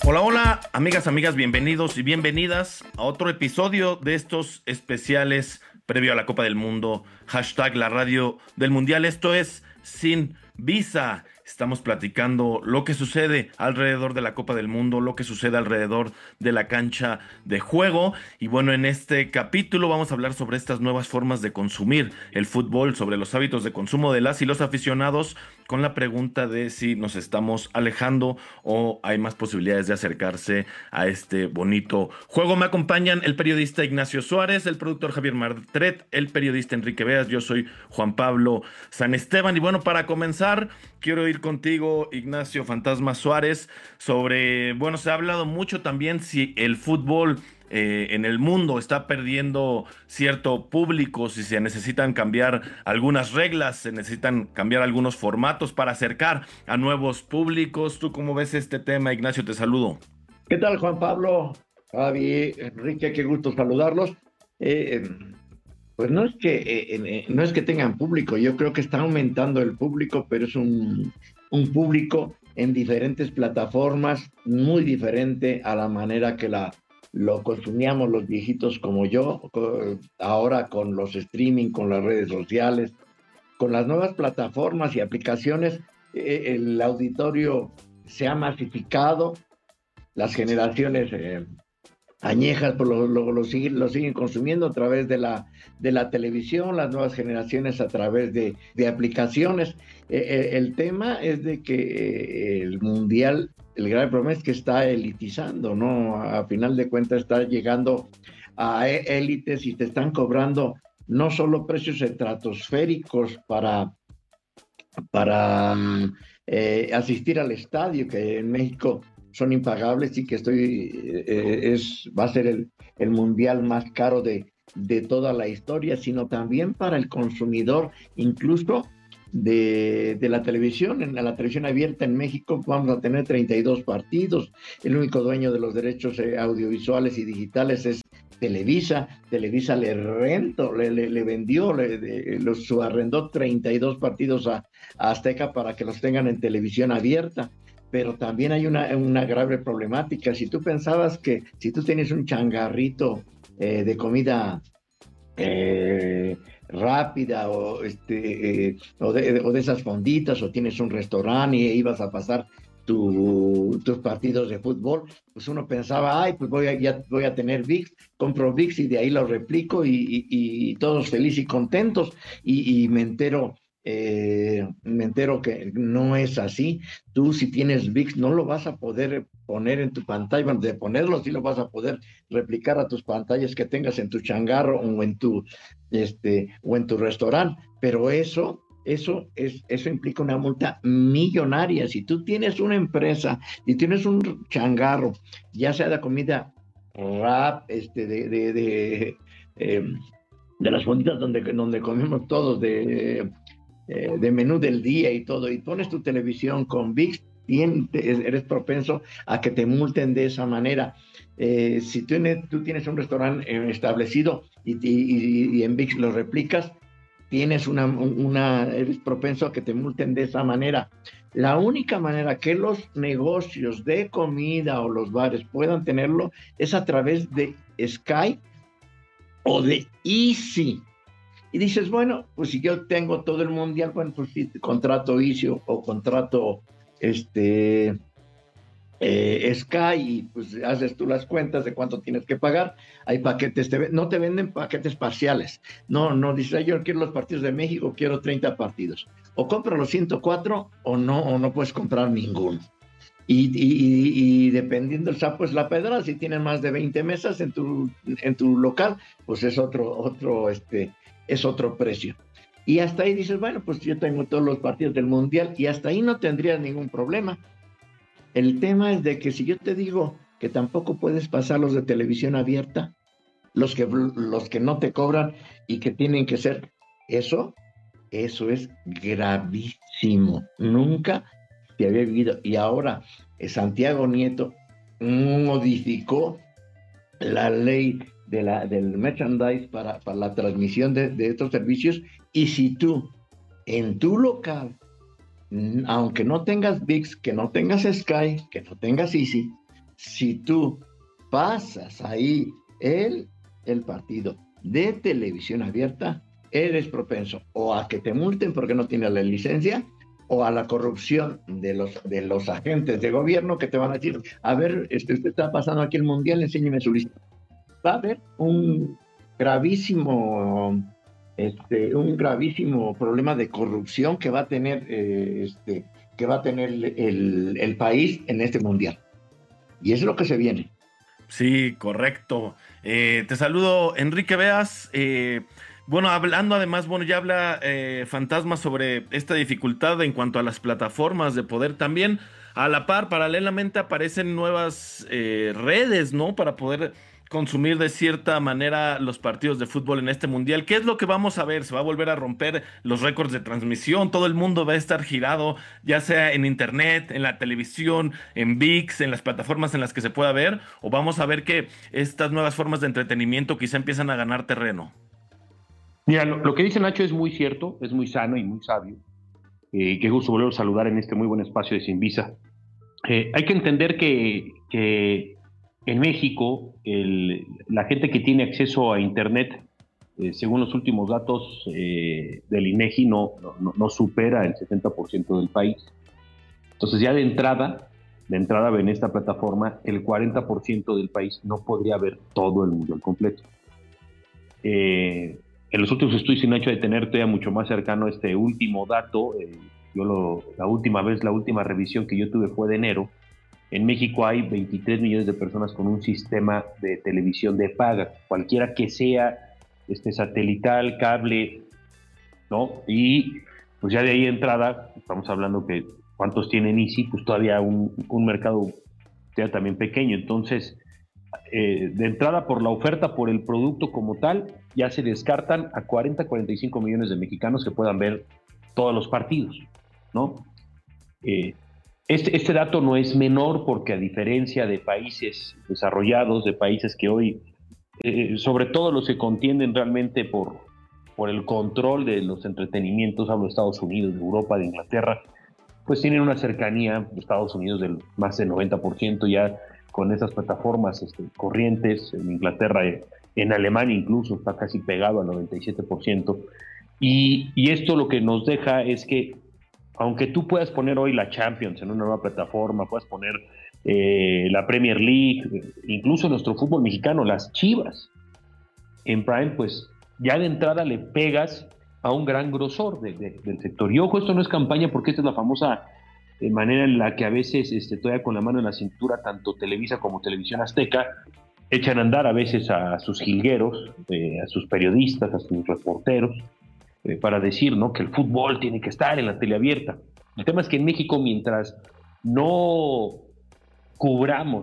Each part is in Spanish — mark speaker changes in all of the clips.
Speaker 1: Hola, hola, amigas, bienvenidos y bienvenidas a otro episodio de estos especiales previo a la Copa del Mundo. Hashtag la radio del Mundial. Esto es Sin Visa. Estamos platicando lo que sucede alrededor de la Copa del Mundo, lo que sucede alrededor de la cancha de juego. Y bueno, en este capítulo vamos a hablar sobre estas nuevas formas de consumir el fútbol, sobre los hábitos de consumo de las y los aficionados, con la pregunta de si nos estamos alejando o hay más posibilidades de acercarse a este bonito juego. Me acompañan el periodista Ignacio Suárez, el productor Javier Martret, el periodista Enrique Beas. Yo soy Juan Pablo San Esteban. Y bueno, para comenzar, quiero ir contigo, Ignacio Fantasma Suárez, sobre, bueno, se ha hablado mucho también si el fútbol en el mundo está perdiendo cierto público, si se necesitan cambiar algunas reglas, se necesitan cambiar algunos formatos para acercar a nuevos públicos. ¿Tú cómo ves este tema, Ignacio? Te saludo.
Speaker 2: ¿Qué tal, Juan Pablo? Javi, Enrique, qué gusto saludarlos. Eh, pues no es que tengan público, yo creo que está aumentando el público, pero es un público en diferentes plataformas, muy diferente a la manera que lo consumíamos los viejitos como yo, ahora con los streaming, con las redes sociales, con las nuevas plataformas y aplicaciones, el auditorio se ha masificado. Las generaciones añejas pues lo siguen consumiendo a través de la televisión, las nuevas generaciones a través de aplicaciones. El tema es de que el Mundial, el gran problema es que está elitizando, ¿no? A final de cuentas está llegando a élites y te están cobrando no solo precios estratosféricos para asistir al estadio, que en México son impagables y que va a ser el mundial más caro de toda la historia, sino también para el consumidor, incluso de la televisión. En la televisión abierta en México vamos a tener 32 partidos. El único dueño de los derechos audiovisuales y digitales es Televisa. Televisa le vendió, su arrendó 32 partidos a Azteca para que los tengan en televisión abierta. Pero también hay una grave problemática. Si tú pensabas que si tú tienes un changarrito de comida rápida o de esas fonditas, o tienes un restaurante y ibas a pasar tus partidos de fútbol, pues uno pensaba, ay, pues ya voy a tener ViX, compro ViX y de ahí lo replico y todos felices y contentos, y me entero que no es así. Tú, si tienes ViX, no lo vas a poder poner en tu pantalla. Bueno, de ponerlo sí lo vas a poder replicar a tus pantallas que tengas en tu changarro o en tu restaurante, pero eso implica una multa millonaria. Si tú tienes una empresa y tienes un changarro, ya sea de comida rap, de las fonditas donde comemos todos, de menú del día y todo, y pones tu televisión con ViX, eres propenso a que te multen de esa manera. Si tú tienes un restaurante establecido y en ViX lo replicas, eres propenso a que te multen de esa manera. La única manera que los negocios de comida o los bares puedan tenerlo es a través de Sky o de Easy. Y dices, bueno, pues si yo tengo todo el mundial, bueno, pues sí, contrato Easy o contrato Sky, y pues haces tú las cuentas de cuánto tienes que pagar. Hay paquetes, no te venden paquetes parciales. No dices, yo quiero los partidos de México, quiero 30 partidos. O compra los 104 o no puedes comprar ninguno. Y dependiendo el sapo es la pedra. Si tienes más de 20 mesas en tu local, pues es otro precio. Y hasta ahí dices, bueno, pues yo tengo todos los partidos del mundial y hasta ahí no tendrías ningún problema. El tema es de que si yo te digo que tampoco puedes pasar los de televisión abierta, los que no te cobran y que tienen que ser, eso es gravísimo. Nunca se había vivido. Y ahora Santiago Nieto modificó la ley del merchandise para la transmisión de estos servicios, y si tú en tu local, aunque no tengas ViX, que no tengas Sky, que no tengas Easy, si tú pasas ahí el partido de televisión abierta, eres propenso o a que te multen porque no tienes la licencia, o a la corrupción de los agentes de gobierno que te van a decir, a ver, usted está pasando aquí el mundial, enséñeme su lista. Va a haber gravísimo, un gravísimo problema de corrupción que va a tener, el país en este mundial. Y eso es lo que se viene.
Speaker 1: Sí, correcto. Te saludo, Enrique Beas. Bueno, hablando además, bueno, ya habla Fantasma sobre esta dificultad en cuanto a las plataformas de poder también. A la par, paralelamente aparecen nuevas redes, ¿no? Para poder consumir de cierta manera los partidos de fútbol en este mundial. ¿Qué es lo que vamos a ver? ¿Se va a volver a romper los récords de transmisión? Todo el mundo va a estar girado, ya sea en internet, en la televisión, en ViX, en las plataformas en las que se pueda ver, o vamos a ver que estas nuevas formas de entretenimiento quizá empiezan a ganar terreno.
Speaker 3: Mira, lo que dice Nacho es muy cierto, es muy sano y muy sabio. Qué gusto volver a saludar en este muy buen espacio de Sin Visa. Hay que entender que en México la gente que tiene acceso a Internet, según los últimos datos del INEGI, no supera el 60% del país. Entonces ya de entrada en esta plataforma, el 40% del país no podría ver todo el mundial completo. En los últimos estudios, sin hecho de tenerte mucho más cercano este último dato, la última revisión que yo tuve fue de enero. En México hay 23 millones de personas con un sistema de televisión de paga, cualquiera que sea, satelital, cable, ¿no? Y pues ya de ahí entrada, estamos hablando que cuántos tienen Easy, pues todavía un mercado sea también pequeño. Entonces, de entrada por la oferta, por el producto como tal, ya se descartan a 45 millones de mexicanos que puedan ver todos los partidos, ¿no? Este dato no es menor porque, a diferencia de países desarrollados, de países que hoy, sobre todo los que contienden realmente por el control de los entretenimientos, hablo de Estados Unidos, de Europa, de Inglaterra, pues tienen una cercanía de Estados Unidos del más del 90% ya con esas plataformas corrientes. En Inglaterra, en Alemania incluso, está casi pegado al 97%. Y esto lo que nos deja es que, aunque tú puedas poner hoy la Champions en una nueva plataforma, puedas poner la Premier League, incluso nuestro fútbol mexicano, las Chivas, en Prime, pues ya de entrada le pegas a un gran grosor del sector. Y ojo, esto no es campaña, porque esta es la famosa manera en la que a veces todavía con la mano en la cintura, tanto Televisa como Televisión Azteca echan a andar a veces a sus jilgueros, a sus periodistas, a sus reporteros, para decir, ¿no?, que el fútbol tiene que estar en la tele abierta. El tema es que en México, mientras no cubramos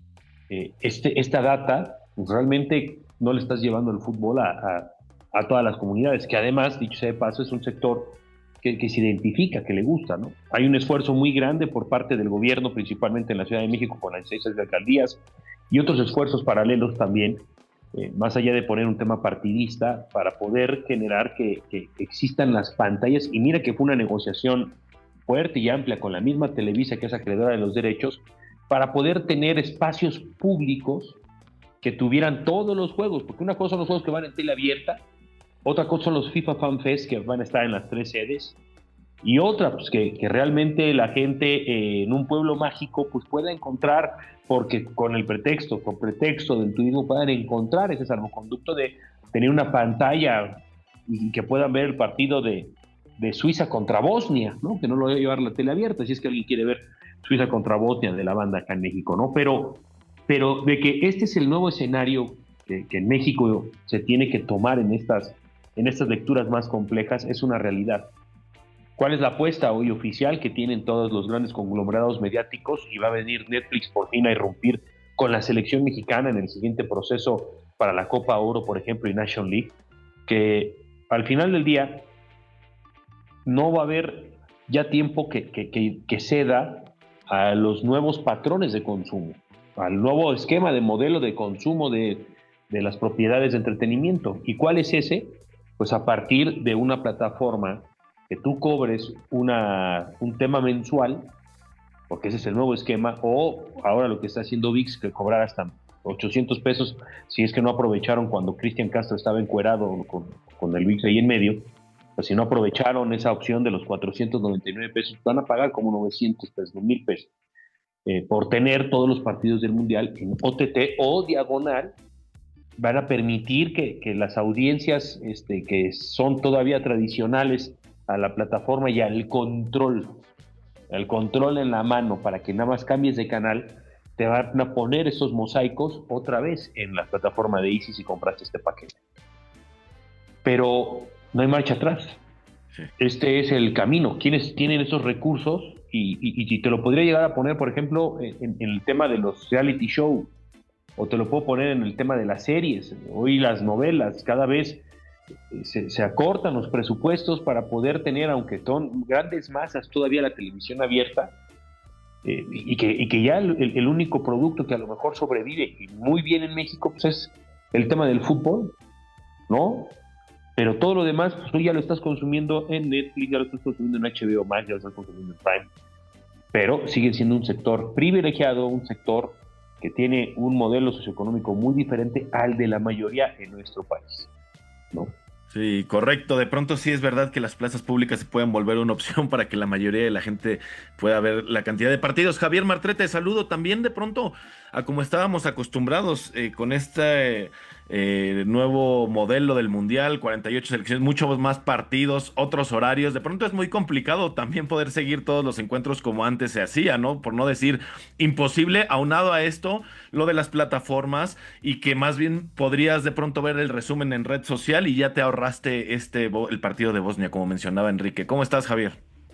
Speaker 3: esta data, pues realmente no le estás llevando el fútbol a todas las comunidades, que además, dicho sea de paso, es un sector que se identifica, que le gusta, ¿no? Hay un esfuerzo muy grande por parte del gobierno, principalmente en la Ciudad de México, con las 6 alcaldías, y otros esfuerzos paralelos también, más allá de poner un tema partidista, para poder generar que existan las pantallas. Y mira que fue una negociación fuerte y amplia con la misma Televisa, que es acreedora de los derechos, para poder tener espacios públicos que tuvieran todos los juegos, porque una cosa son los juegos que van en tele abierta, otra cosa son los FIFA Fan Fest, que van a estar en las 3 sedes, y otra, pues que realmente la gente en un pueblo mágico pues pueda encontrar, porque con pretexto del turismo, puedan encontrar ese salvoconducto de tener una pantalla y que puedan ver el partido de Suiza contra Bosnia, ¿no? Que no lo voy a llevar la tele abierta, si es que alguien quiere ver Suiza contra Bosnia de la banda acá en México, ¿no? Pero de que este es el nuevo escenario que en México se tiene que tomar en estas lecturas más complejas, es una realidad. ¿Cuál es la apuesta hoy oficial que tienen todos los grandes conglomerados mediáticos? Y va a venir Netflix por fin a irrumpir con la selección mexicana en el siguiente proceso para la Copa Oro, por ejemplo, y Nation League, que al final del día no va a haber ya tiempo que ceda a los nuevos patrones de consumo, al nuevo esquema de modelo de consumo de las propiedades de entretenimiento. ¿Y cuál es ese? Pues a partir de una plataforma que tú cobres un tema mensual porque ese es el nuevo esquema, o ahora lo que está haciendo ViX, que cobrar hasta 800 pesos, si es que no aprovecharon cuando Cristian Castro estaba encuerado con el ViX ahí en medio, pues si no aprovecharon esa opción de los 499 pesos, van a pagar como 900 pesos, 1000 pesos, por tener todos los partidos del Mundial en OTT o diagonal. Van a permitir que las audiencias que son todavía tradicionales a la plataforma y al control, el control en la mano para que nada más cambies de canal, te van a poner esos mosaicos otra vez en la plataforma de Easy si compraste este paquete. Pero no hay marcha atrás. Sí. Este es el camino. Quienes tienen esos recursos y te lo podría llegar a poner, por ejemplo, en el tema de los reality show, o te lo puedo poner en el tema de las series. Hoy las novelas cada vez se acortan los presupuestos para poder tener, aunque son grandes masas, todavía la televisión abierta, y que ya el único producto que a lo mejor sobrevive y muy bien en México pues es el tema del fútbol, ¿no? Pero todo lo demás, pues tú ya lo estás consumiendo en Netflix, ya lo estás consumiendo en HBO Max, ya lo estás consumiendo en Prime, pero sigue siendo un sector privilegiado, un sector que tiene un modelo socioeconómico muy diferente al de la mayoría en nuestro país, ¿no?
Speaker 1: Sí, correcto. De pronto sí es verdad que las plazas públicas se pueden volver una opción para que la mayoría de la gente pueda ver la cantidad de partidos. Javier Martrete, saludo también de pronto a como estábamos acostumbrados con este nuevo modelo del Mundial, 48 selecciones, muchos más partidos, otros horarios. De pronto es muy complicado también poder seguir todos los encuentros como antes se hacía, ¿no? Por no decir imposible, aunado a esto, lo de las plataformas y que más bien podrías de pronto ver el resumen en red social y ya te ahorraste el partido de Bosnia, como mencionaba Enrique. ¿Cómo estás, Javier?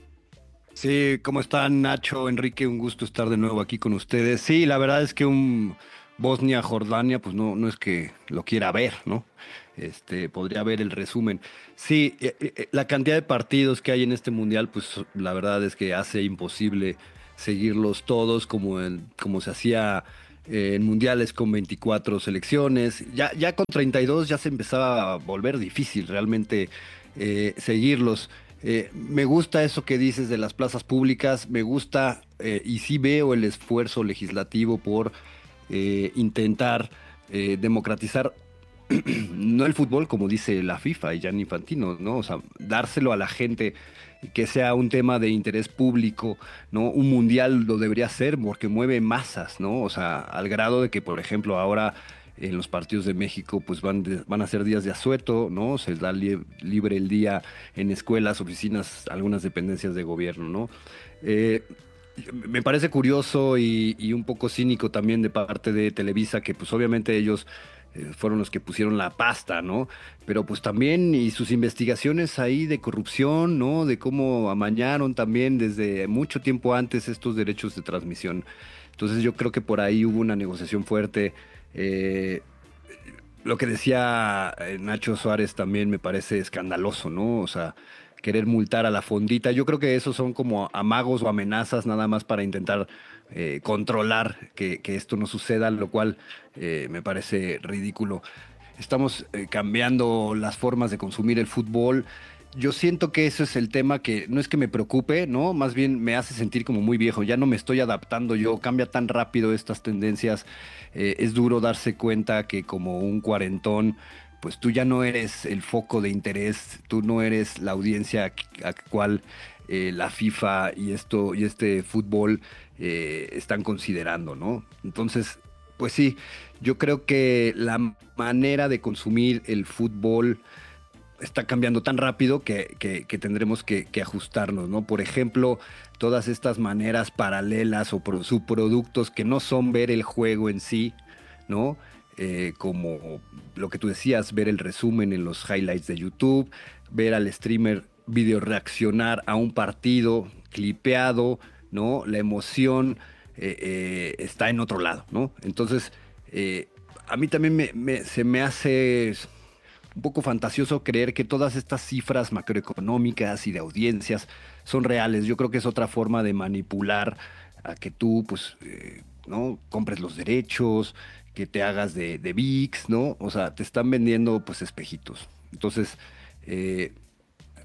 Speaker 4: Sí, ¿cómo están, Nacho, Enrique? Un gusto estar de nuevo aquí con ustedes. Sí, la verdad es que un Bosnia-Jordania, pues no es que lo quiera ver, ¿no? Podría ver el resumen. Sí, la cantidad de partidos que hay en este mundial, pues la verdad es que hace imposible seguirlos todos como se hacía en mundiales con 24 selecciones. Ya con 32 ya se empezaba a volver difícil realmente seguirlos. Me gusta eso que dices de las plazas públicas, me gusta y sí veo el esfuerzo legislativo por intentar democratizar no el fútbol como dice la FIFA y Gianni Infantino, ¿no? O sea, dárselo a la gente, que sea un tema de interés público, ¿no? Un mundial lo debería ser porque mueve masas, ¿no? O sea, al grado de que, por ejemplo, ahora en los partidos de México pues van a ser días de asueto, ¿no? Se da libre el día en escuelas, oficinas, algunas dependencias de gobierno, ¿no? Me parece curioso y un poco cínico también de parte de Televisa, que pues obviamente ellos fueron los que pusieron la pasta, ¿no? Pero pues también y sus investigaciones ahí de corrupción, ¿no? De cómo amañaron también desde mucho tiempo antes estos derechos de transmisión. Entonces yo creo que por ahí hubo una negociación fuerte. Eh, lo que decía Nacho Suárez también me parece escandaloso, ¿no? O sea, querer multar a la fondita. Yo creo que esos son como amagos o amenazas nada más para intentar controlar que esto no suceda, lo cual me parece ridículo. Estamos cambiando las formas de consumir el fútbol. Yo siento que eso es el tema que no es que me preocupe, ¿no? Más bien me hace sentir como muy viejo. Ya no me estoy adaptando yo. Cambia tan rápido estas tendencias. Es duro darse cuenta que como un cuarentón, pues tú ya no eres el foco de interés. Tú no eres la audiencia a cual la FIFA y este fútbol están considerando, ¿no? Entonces, pues sí, yo creo que la manera de consumir el fútbol está cambiando tan rápido que tendremos que ajustarnos, ¿no? Por ejemplo, todas estas maneras paralelas o subproductos que no son ver el juego en sí, ¿no? Como lo que tú decías, ver el resumen en los highlights de YouTube, ver al streamer video reaccionar a un partido clipeado, ¿no? La emoción está en otro lado, ¿no? Entonces, a mí también se me hace un poco fantasioso creer que todas estas cifras macroeconómicas y de audiencias son reales. Yo creo que es otra forma de manipular a que tú, pues, ¿no? Compres los derechos, que te hagas de ViX, ¿no? O sea, te están vendiendo, pues, espejitos. Entonces,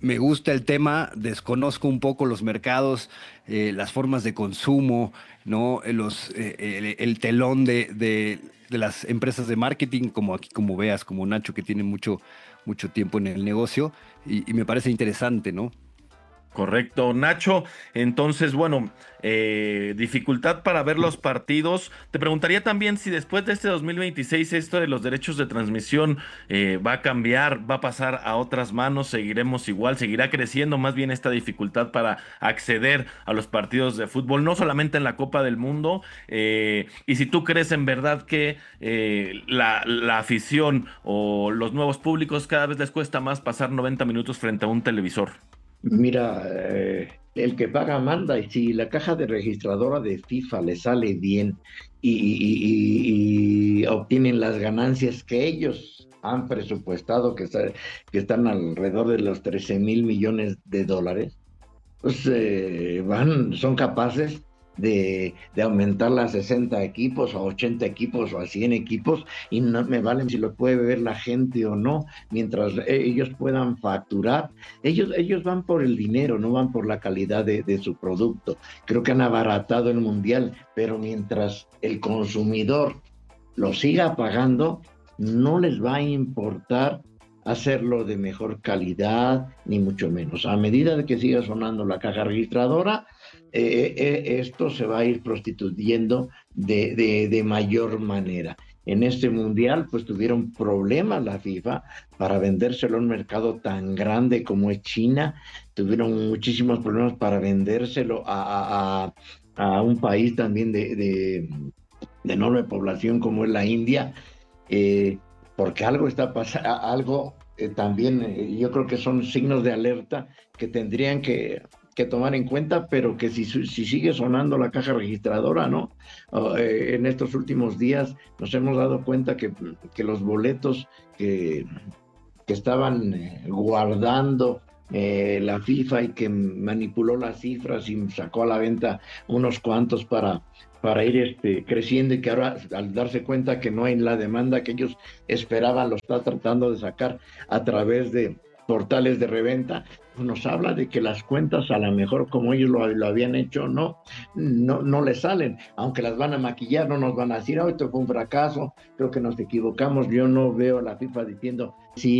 Speaker 4: me gusta el tema, desconozco un poco los mercados, las formas de consumo, ¿no? El telón de las empresas de marketing, como aquí, como veas, como Nacho, que tiene mucho tiempo en el negocio, y me parece interesante, ¿no?
Speaker 1: Correcto, Nacho. Entonces, bueno, dificultad para ver los partidos. Te preguntaría también si después de este 2026 esto de los derechos de transmisión va a cambiar, va a pasar a otras manos, seguiremos igual, seguirá creciendo más bien esta dificultad para acceder a los partidos de fútbol, no solamente en la Copa del Mundo. Y si tú crees en verdad que la afición o los nuevos públicos cada vez les cuesta más pasar 90 minutos frente a un televisor.
Speaker 2: Mira, el que paga manda, y si la caja de registradora de FIFA le sale bien y obtienen las ganancias que ellos han presupuestado, que están alrededor de los 13.000 millones de dólares, pues son capaces de aumentarla a 60 equipos, o a 80 equipos, o a 100 equipos, y no me valen si lo puede ver la gente o no, mientras ellos puedan facturar. Ellos van por el dinero, no van por la calidad de su producto. Creo que han abaratado el mundial, pero mientras el consumidor lo siga pagando, no les va a importar hacerlo de mejor calidad, ni mucho menos. A medida de que siga sonando la caja registradora, esto se va a ir prostituyendo de mayor manera. En este mundial, pues tuvieron problemas la FIFA para vendérselo a un mercado tan grande como es China. Tuvieron muchísimos problemas para vendérselo a un país también de enorme población como es la India. Porque algo está pasando, algo también, yo creo que son signos de alerta que tendrían que tomar en cuenta, pero que si sigue sonando la caja registradora, ¿no? En estos últimos días nos hemos dado cuenta que los boletos que estaban guardando la FIFA, y que manipuló las cifras y sacó a la venta unos cuantos para ir creciendo, y que ahora, al darse cuenta que no hay la demanda que ellos esperaban, lo está tratando de sacar a través de portales de reventa. Nos habla de que las cuentas, a lo mejor como ellos lo habían hecho, no les salen, aunque las van a maquillar, no nos van a decir, esto fue un fracaso, creo que nos equivocamos. Yo no veo a la FIFA diciendo, sí,